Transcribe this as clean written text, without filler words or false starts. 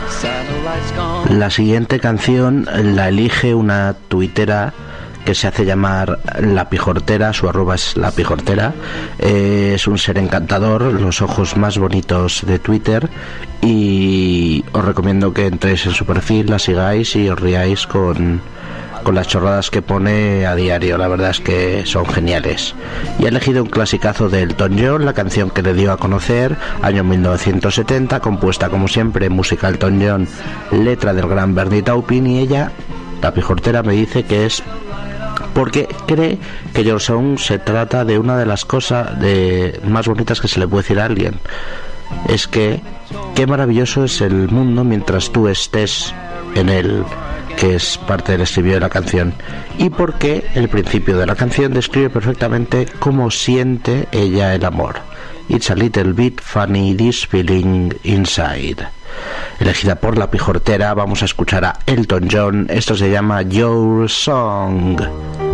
La siguiente canción la elige una tuitera que se hace llamar La Pijortera, su arroba es La Pijortera. Es un ser encantador, los ojos más bonitos de Twitter, y os recomiendo que entréis en su perfil, la sigáis y os riáis con las chorradas que pone a diario. La verdad es que son geniales. Y ha elegido un clasicazo de Elton John, la canción que le dio a conocer, año 1970, compuesta como siempre, música Elton John, letra del gran Bernie Taupin, y ella, La Pijortera, me dice que es porque cree que Your Song se trata de una de las cosas más bonitas que se le puede decir a alguien. Es que qué maravilloso es el mundo mientras tú estés en él, que es parte del estribillo de la canción, y porque el principio de la canción describe perfectamente cómo siente ella el amor. It's a little bit funny this feeling inside. Elegida por La Pijortera, vamos a escuchar a Elton John. Esto se llama Your Song.